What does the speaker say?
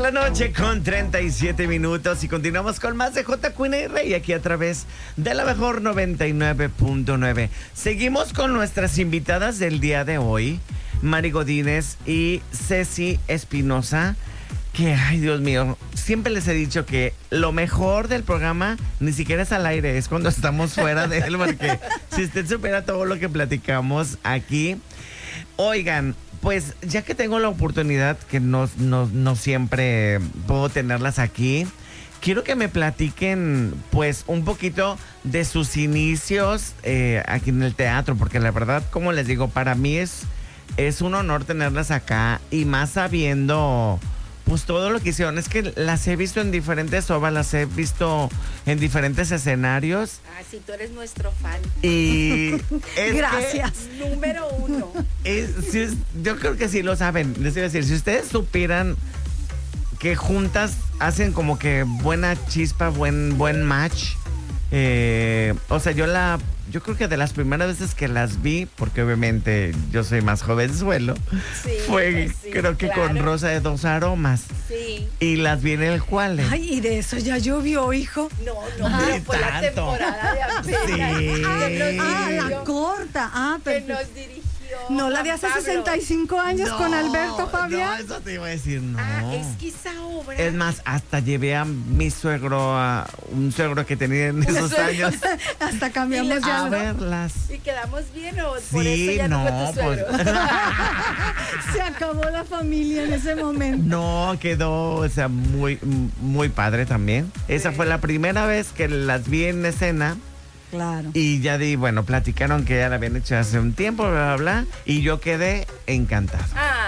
la noche con 37 minutos y continuamos con más de J. Queen y Rey aquí a través de la mejor 99.9. Seguimos con nuestras invitadas del día de hoy, Mari Godínez y Ceci Espinosa, que, ay Dios mío, siempre les he dicho que lo mejor del programa ni siquiera es al aire, es cuando estamos fuera de él, porque si usted supiera todo lo que platicamos aquí. Oigan, pues ya que tengo la oportunidad, que no siempre puedo tenerlas aquí, quiero que me platiquen pues un poquito de sus inicios aquí en el teatro, porque la verdad, como les digo, para mí es un honor tenerlas acá y más sabiendo pues todo lo que hicieron. Es que las he visto en diferentes obras, las he visto en diferentes escenarios. Ah, sí, tú eres nuestro fan. Y gracias. Número uno. Yo creo que sí lo saben. Les iba a decir, si ustedes supieran que juntas hacen como que buena chispa, buen match. O sea, yo creo que de las primeras veces que las vi, porque obviamente yo soy más jovenzuelo, Sí, fue sí, creo que claro. con Rosa de Dos Aromas. Sí. Y las vi en el Juárez. Ay, y de eso ya llovió, hijo. No, Ni fue la tanto. temporada de apenas. Sí. La corta. Que Perfecto. nos dirigió. No la de hace Pablo. 65 años con Alberto Fabián. No, eso te iba a decir, no. Ah, es que esa obra. Es más, hasta llevé a mi suegro, a un suegro que tenía en esos años, Hasta cambiamos ya. a ¿no? verlas. ¿Y quedamos bien o por Sí, eso ya no, no, fue tu suegro? Se acabó la familia en ese momento. No, quedó, o sea, muy padre también. Esa fue la primera vez que las vi en escena. Claro. Y ya bueno, platicaron que ya la habían hecho hace un tiempo, bla, bla, bla. Y yo quedé encantado.